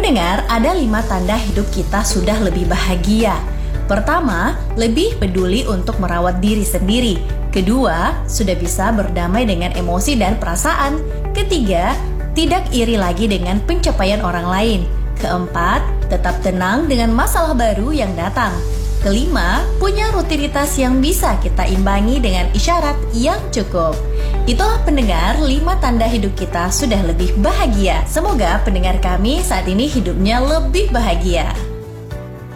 Pendengar, ada 5 tanda hidup kita sudah lebih bahagia. Pertama, lebih peduli untuk merawat diri sendiri. Kedua, sudah bisa berdamai dengan emosi dan perasaan. Ketiga, tidak iri lagi dengan pencapaian orang lain. Keempat, tetap tenang dengan masalah baru yang datang. Kelima, punya rutinitas yang bisa kita imbangi dengan isyarat yang cukup. Itulah pendengar 5 tanda hidup kita sudah lebih bahagia. Semoga pendengar kami saat ini hidupnya lebih bahagia.